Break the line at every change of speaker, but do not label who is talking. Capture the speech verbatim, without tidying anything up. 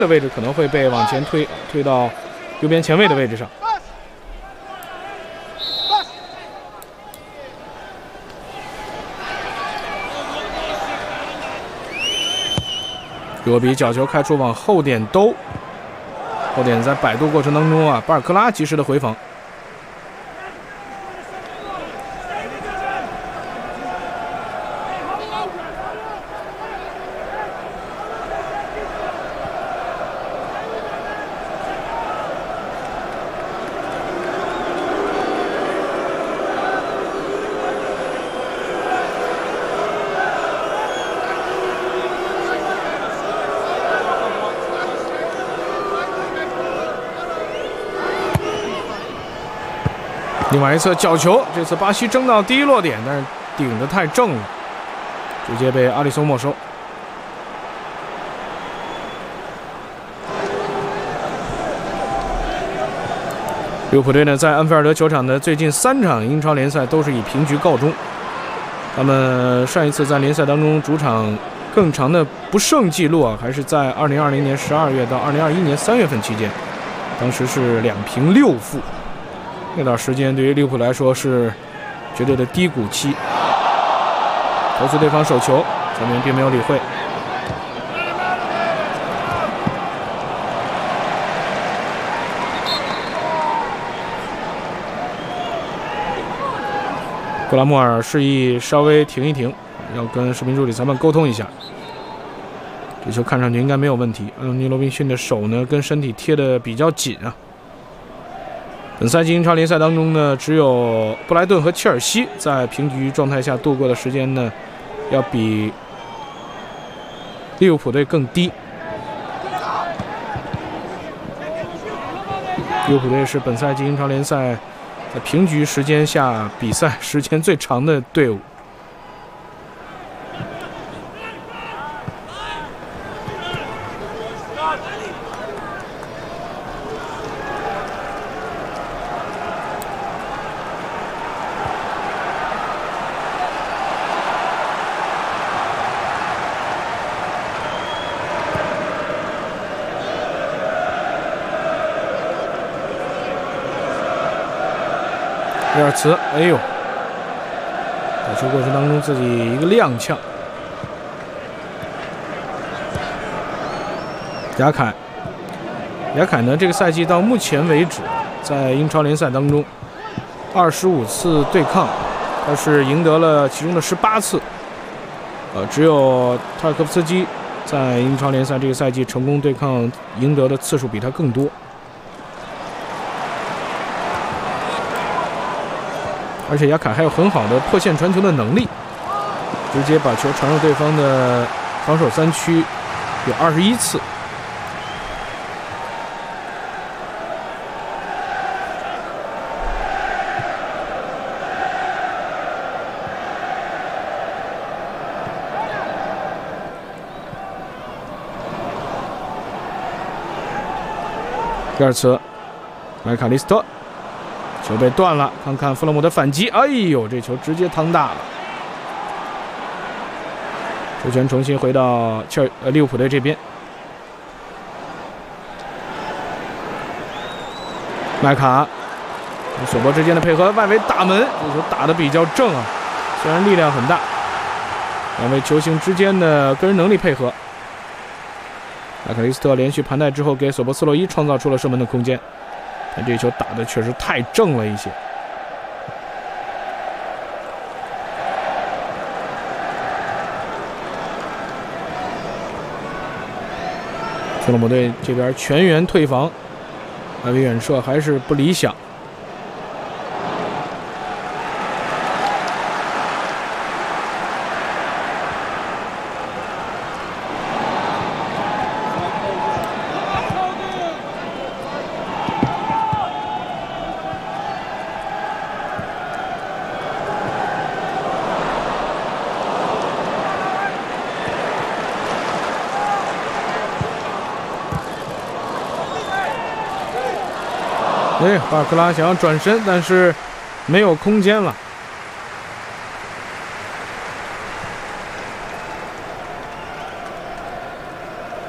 的位置可能会被往前推，推到右边前卫的位置上。若比角球开出往后点兜，后点在摆渡过程当中啊，巴尔克拉及时的回防。 另外一侧角球，这次巴西争到第一落点，但是顶得太正了，直接被阿里松没收。利物浦队呢，在安菲尔德球场的最近三场英超联赛都是以平局告终。他们上一次在联赛当中主场更长的不胜记录啊，还是在二零二零年十二月到二零二一年三月份期间，当时是两平六负。 那段时间对于利物浦来说是绝对的低谷期。投诉对方手球，球员并没有理会。布拉莫尔示意稍微停一停，要跟视频助理裁判沟通一下。这球看上去应该没有问题。安尼罗宾逊的手呢跟身体贴得比较紧啊。 本赛季英超联赛当中呢，只有布莱顿和切尔西在平局状态下度过的时间呢，要比利物浦队更低。利物浦队是本赛季英超联赛在平局时间下比赛时间最长的队伍。 约尔茨，哎呦，打球过程当中自己一个踉跄。雅凯，雅凯呢，这个赛季到目前为止，在英超联赛当中，二十五次对抗，他是赢得了其中的十八次。呃，只有塔尔科夫斯基在英超联赛这个赛季成功对抗赢得的次数比他更多。 而且雅凯还有很好的破线传球的能力，直接把球传入对方的防守三区，有二十一次。第二次，麦卡利斯特。 球被断了，看看弗洛姆的反击，哎呦，这球直接趟大了。球权重新回到切尔呃利物浦队这边。麦卡与索博之间的配合，外围打门，这球打得比较正啊，虽然力量很大，两位球星之间的个人能力配合。麦卡利斯特连续盘带之后，给索博斯洛伊创造出了射门的空间。 但这球打的确实太正了一些。弗洛姆队这边全员退防，外围远射还是不理想。哎，巴尔克拉想要转身，但是没有空间了。